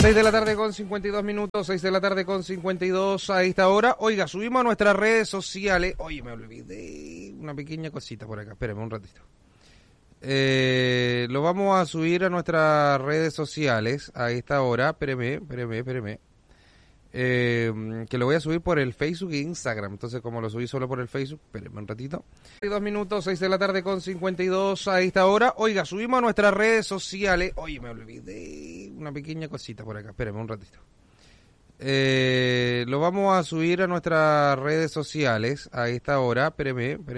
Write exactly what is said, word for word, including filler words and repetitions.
seis de la tarde con cincuenta y dos minutos, seis de la tarde con cincuenta y dos a esta hora. Oiga, subimos a nuestras redes sociales. Oye, me olvidé una pequeña cosita por acá. Espérame un ratito. Eh, lo vamos a subir a nuestras redes sociales a esta hora. Espérame, espérame, espérame. Eh, que lo voy a subir por el Facebook e Instagram. Entonces, como lo subí solo por el Facebook, espérenme un ratito. Dos minutos, seis de la tarde con cincuenta y dos a esta hora. Oiga, subimos a nuestras redes sociales. Oye, me olvidé una pequeña cosita por acá. Espérenme un ratito. Eh, lo vamos a subir a nuestras redes sociales a esta hora. Espérenme, espérenme.